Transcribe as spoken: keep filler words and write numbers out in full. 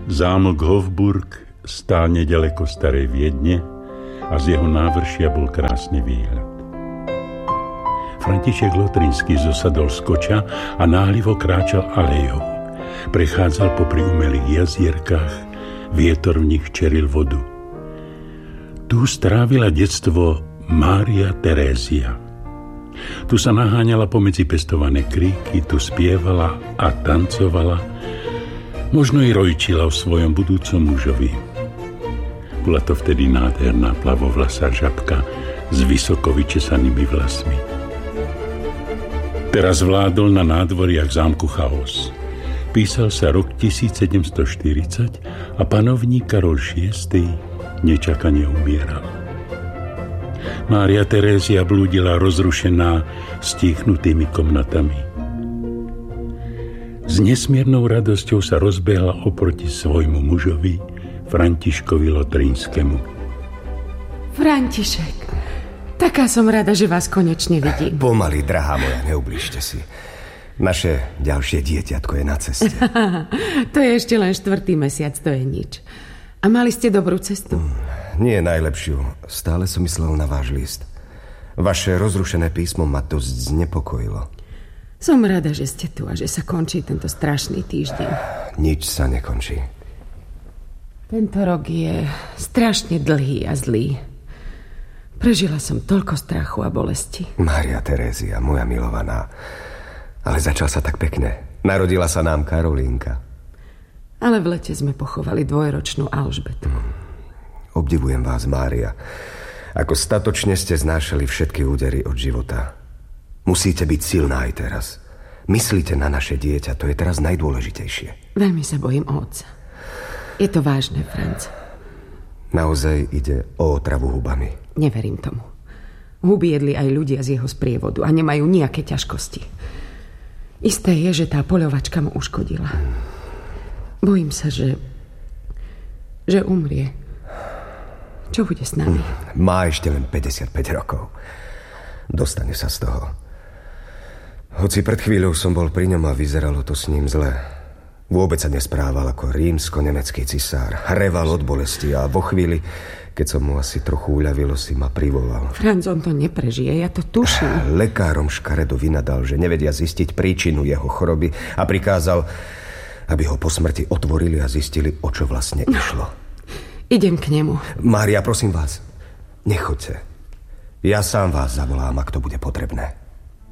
Zámok Hofburg stál nedaleko starej Viedne a z jeho návršia bol krásny výhľad. František Lotrinský zosadol z koča a náhlivo kráčal alejou. Prechádzal popri umelých jazierkách, vietor v nich čeril vodu. Tu strávila detstvo Mária Terézia. Tu sa naháňala pomedzi pestované kríky, tu spievala a tancovala, možno i rojčila o svojom budúcom mužovi. Bola to vtedy nádherná plavovlasá žabka s vysoko vyčesanými vlasmi. Teraz vládol na nádvoriach zámku chaos. Písal sa rok tisícsedemstoštyridsať a panovník Karol šiesty nečakane umieral. Mária Terézia blúdila rozrušená stíchnutými komnatami. S nesmiernou radosťou sa rozbehla oproti svojmu mužovi, Františkovi Lotrinskému. František, taká som rada, že vás konečne vidím. Pomaly, drahá moja, neublížte si. Naše ďalšie dieťatko je na ceste. To je ešte len štvrtý mesiac, to je nič. A mali ste dobrú cestu? Mm, nie najlepšiu. Stále som myslel na váš list. Vaše rozrušené písmo ma dosť znepokojilo. Som rada, že ste tu a že sa končí tento strašný týždeň. Nič sa nekončí. Tento rok je strašne dlhý a zlý. Prežila som toľko strachu a bolesti. Mária Terézia, moja milovaná. Ale začal sa tak pekne. Narodila sa nám Karolínka. Ale v lete sme pochovali dvojročnú Alžbetu. Hmm. Obdivujem vás, Mária. Ako statočne ste znášali všetky údery od života. Musíte byť silná aj teraz. Myslíte na naše dieťa, to je teraz najdôležitejšie. Veľmi sa bojím o otca. Je to vážne, Franc. Naozaj ide o otravu hubami. Neverím tomu. Huby jedli aj ľudia z jeho sprievodu a nemajú nejaké ťažkosti. Isté je, že tá poľovačka mu uškodila. Bojím sa, že... že umrie. Čo bude s nami? Má ešte len päťdesiatpäť rokov. Dostane sa z toho. Hoci pred chvíľou som bol pri ňom a vyzeralo to s ním zle. Vôbec sa nesprával ako rímsko-nemecký cisár. Reval od bolesti a vo chvíli, keď som mu asi trochu uľavilo, si ma privolal. Franc, on to neprežije, ja to tuším. Lekárom škaredo vynadal, že nevedia zistiť príčinu jeho choroby a prikázal, aby ho po smrti otvorili a zistili, o čo vlastne išlo. Idem k nemu. Mária, prosím vás, nechoďte. Ja sám vás zavolám, ak to bude potrebné.